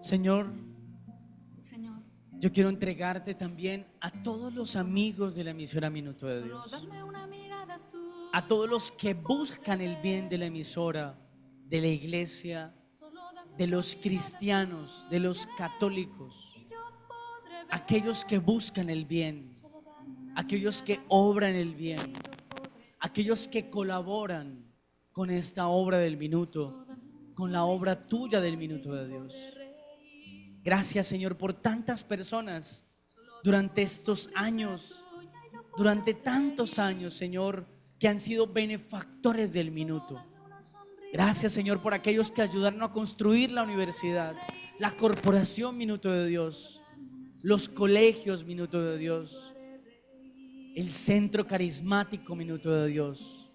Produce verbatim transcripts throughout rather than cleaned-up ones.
Señor, Señor, yo quiero entregarte también a todos los amigos de la emisora Minuto de solo Dios, dame una mirada tuya. a todos los que buscan el bien de la emisora, de la iglesia, Solo dame de una los mirada cristianos, de los católicos, y yo podré ver. aquellos que buscan el bien, Solo dame una aquellos que mirada obran el bien, y yo podré aquellos que colaboran con esta obra del minuto, con la obra tuya del minuto de Dios. reír. Gracias, Señor, por tantas personas durante estos años, durante tantos años, Señor, que han sido benefactores del minuto. Gracias, Señor, por aquellos que ayudaron a construir la universidad, la corporación Minuto de Dios, los colegios Minuto de Dios, el centro carismático Minuto de Dios.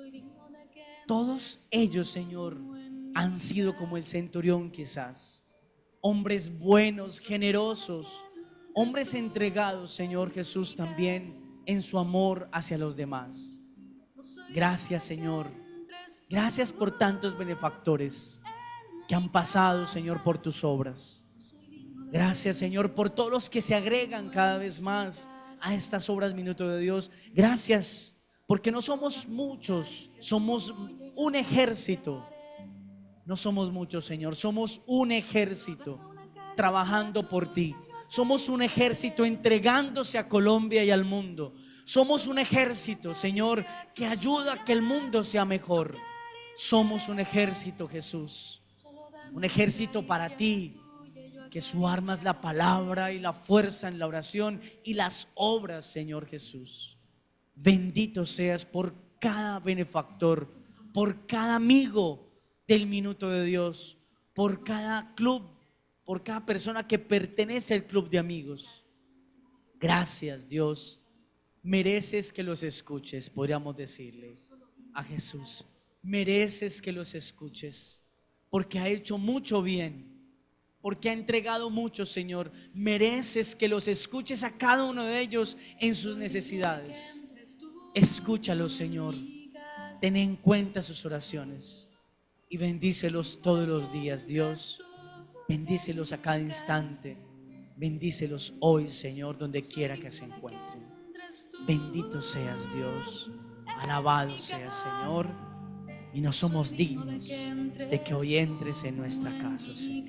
Todos ellos, Señor, han sido como el centurión quizás, hombres buenos, generosos, hombres entregados, Señor Jesús, también en su amor hacia los demás. Gracias, Señor. Gracias por tantos benefactores que han pasado, Señor, por tus obras. Gracias, Señor, por todos los que se agregan cada vez más a estas obras Minuto de Dios. Gracias, porque no somos muchos, somos un ejército. No somos muchos, Señor, somos un ejército trabajando por ti. Somos un ejército entregándose a Colombia y al mundo. Somos un ejército, Señor, que ayuda a que el mundo sea mejor. Somos un ejército, Jesús, un ejército para ti, que su arma es la palabra y la fuerza en la oración y las obras, Señor Jesús. Bendito seas por cada benefactor, por cada amigo del Minuto de Dios, por cada club, por cada persona que pertenece al club de amigos. Gracias, Dios. Mereces que los escuches, podríamos decirle a Jesús. Mereces que los escuches, porque ha hecho mucho bien, porque ha entregado mucho, Señor. Mereces que los escuches a cada uno de ellos en sus necesidades. Escúchalos, Señor. Ten en cuenta sus oraciones y bendícelos todos los días, Dios. Bendícelos a cada instante. Bendícelos hoy, Señor, donde quiera que se encuentren. Bendito seas, Dios. Alabado seas, Señor. Y no somos dignos de que hoy entres en nuestra casa, Señor.